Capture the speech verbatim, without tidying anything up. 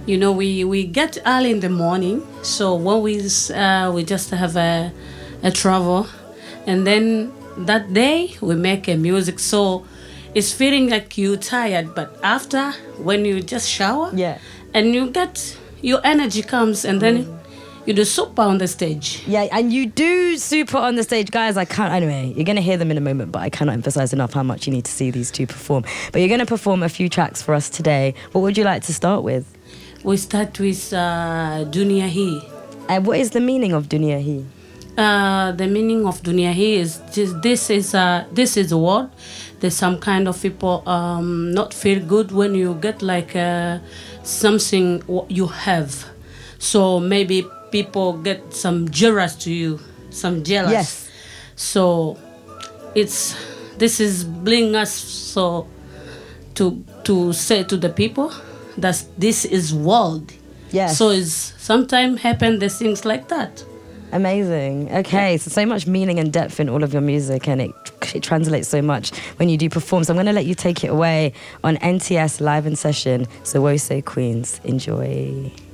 You know, we, we get early in the morning. So when we uh, we just have a a travel, and then that day we make a music. So it's feeling like you tired, but after when you just shower, yeah, and you get your energy comes, and then. Mm. You do super on the stage. Yeah, and you do super on the stage. Guys, I can't... Anyway, you're going to hear them in a moment, but I cannot emphasize enough how much you need to see these two perform. But you're going to perform a few tracks for us today. What would you like to start with? We start with uh, Dunia Hii. And what is the meaning of Dunia Hii? Uh, the meaning of Dunia Hii is just, this is uh, this is a word. There's some kind of people um, not feel good when you get like uh, something you have. So maybe... people get some jealous to you, some jealous. Yes. So it's this is bring us so to to say to the people that this is world. Yes. So it's sometimes happen the things like that. Amazing. Okay, so so much meaning and depth in all of your music, and it, it translates so much when you do perform. So I'm going to let you take it away on N T S Live in Session. So Wose Queens, enjoy.